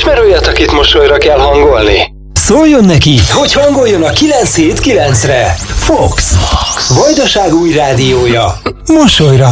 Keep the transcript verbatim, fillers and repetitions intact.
Ismer olyat, akit mosolyra kell hangolni? Szóljon neki, hogy hangoljon a kilenc hét kilencre. Fox. Vajdaság új rádiója. Mosolyra